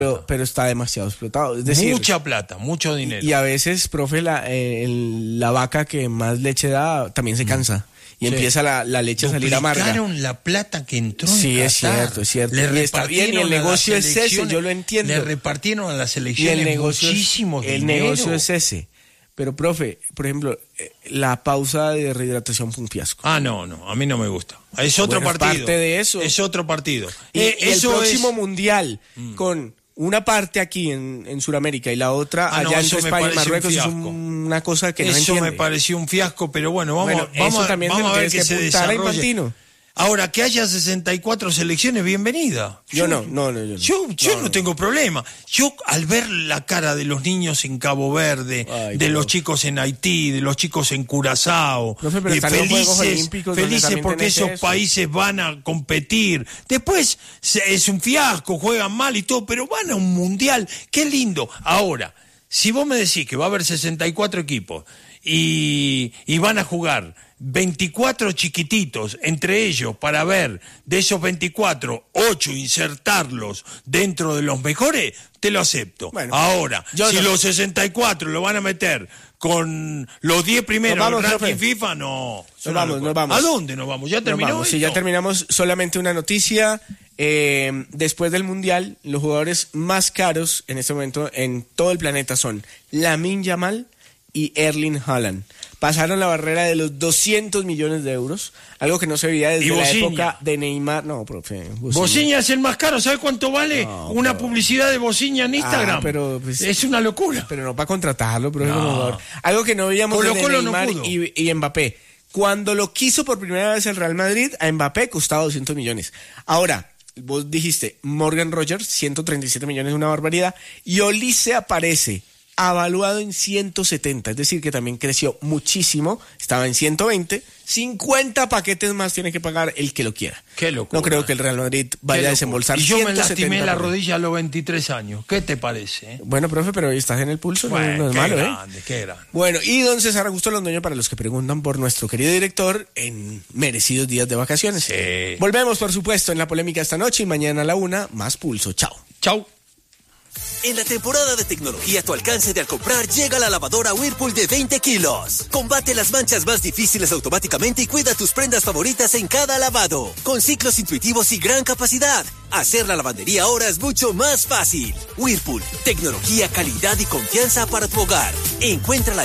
pero está demasiado explotado. Es decir, mucha plata, mucho dinero. Y a veces, profe, la vaca que más leche da también se cansa. Y empieza la leche a salir amarga. Duplicaron la plata que entró en Sí, Qatar. es cierto. Le Y está bien, y el negocio es ese, yo lo entiendo. Le repartieron a las Y elecciones el negocio muchísimos el dinero. negocio es ese. Pero, profe, por ejemplo, la pausa de rehidratación fue un fiasco. No, a mí no me gusta. Es otro partido. Es parte de eso. Es otro partido. Y el eso próximo mundial, con una parte aquí en Sudamérica y la otra allá entre España y Marruecos, es una cosa que no entiende. Eso me pareció un fiasco, pero bueno, vamos a ver qué se desarrolla. Ahora, que haya 64 selecciones, bienvenida. Yo no. Yo no tengo problema. Yo, al ver la cara de los niños en Cabo Verde, de los chicos en Haití, de los chicos en Curazao, felices porque esos países van a competir. Después es un fiasco, juegan mal y todo, pero van a un mundial. ¡Qué lindo! Ahora, si vos me decís que va a haber 64 equipos y van a jugar 24 chiquititos, entre ellos, para ver de esos 24, 8 insertarlos dentro de los mejores, te lo acepto. Bueno, ahora, si los 64 lo van a meter con los 10 primeros del ranking FIFA, no. Nos vamos. ¿A dónde nos vamos? ¿Ya terminó? Sí, ya terminamos. Solamente una noticia. Después del Mundial, los jugadores más caros en este momento en todo el planeta son Lamine Yamal y Erling Haaland. Pasaron la barrera de los 200 millones de euros, algo que no se veía desde la época de Neymar. No, profe. Bociña es el más caro. ¿Sabes cuánto vale una publicidad de Bociña en Instagram? Pero, pues, es una locura. Pero no para contratarlo, profe. Algo que no veíamos desde Neymar y Mbappé. Cuando lo quiso por primera vez el Real Madrid, a Mbappé costaba 200 millones. Ahora, vos dijiste, Morgan Rogers, 137 millones, una barbaridad. Y Olise aparece avaluado en 170, es decir, que también creció muchísimo, estaba en 120, 50 paquetes más tiene que pagar el que lo quiera. Qué locura. No creo que el Real Madrid vaya a desembolsar 170. Y yo me lastimé la rodilla a los 23 años, ¿qué te parece? Bueno, profe, pero estás en el pulso, no es malo, qué grande. Bueno, y don César Augusto Londoño, para los que preguntan por nuestro querido director, en merecidos días de vacaciones. Sí. Volvemos, por supuesto, en la polémica esta noche y mañana a la 1, más pulso. Chao. En la temporada de tecnología a tu alcance de al comprar, llega la lavadora Whirlpool de 20 kilos. Combate las manchas más difíciles automáticamente y cuida tus prendas favoritas en cada lavado. Con ciclos intuitivos y gran capacidad, hacer la lavandería ahora es mucho más fácil. Whirlpool, tecnología, calidad y confianza para tu hogar. Encuéntrala